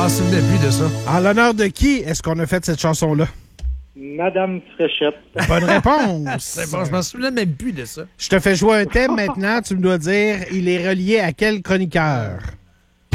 Ah, c'est le début de ça. En l'honneur de qui est-ce qu'on a fait cette chanson-là? Madame Fréchette. Bonne réponse. C'est bon, je m'en souviens même plus de ça. Je te fais jouer un thème maintenant. Tu me dois dire, il est relié à quel chroniqueur?